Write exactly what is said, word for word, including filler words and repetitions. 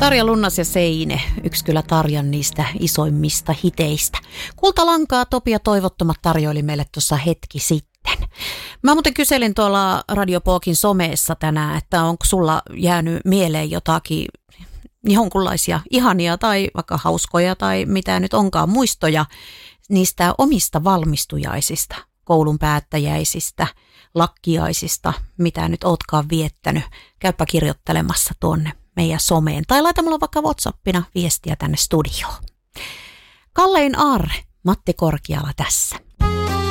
Tarja Lunnas ja Seine, yksi kyllä Tarjan niistä isoimmista hiteistä. Kultalankaa Topi ja Toivottomat tarjoili meille tuossa hetki sitten. Mä muuten kyselin tuolla Radio Pookin someessa tänään, että onko sulla jäänyt mieleen jotakin jonkunlaisia ihania tai vaikka hauskoja tai mitä nyt onkaan muistoja niistä omista valmistujaisista, koulun päättäjäisistä, lakkiaisista, mitä nyt ootkaan viettänyt. Käypä kirjoittelemassa tuonne meidän someen. Tai laita mulla vaikka WhatsAppina viestiä tänne studioon. Kallein Aarre, Matti Korkiala tässä.